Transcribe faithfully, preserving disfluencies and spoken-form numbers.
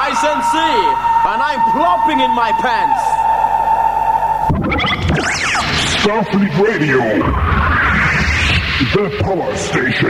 Nice and see, and I'm plopping in my pants. Starfleet Radio, the power station.